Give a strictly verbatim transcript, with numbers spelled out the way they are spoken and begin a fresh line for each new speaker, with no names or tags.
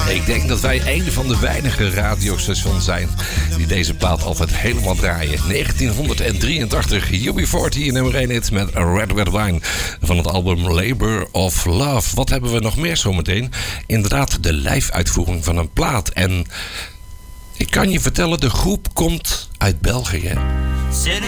Ik denk dat wij een van de weinige radiostations zijn die deze plaat altijd helemaal draaien. negentienhonderddrieëntachtig, U B veertig in nummer één hit met Red Red Wine van het album Labor of Love. Wat hebben we nog meer zometeen? Inderdaad, de live-uitvoering van een plaat. En ik kan je vertellen, de groep komt uit België.
Sitting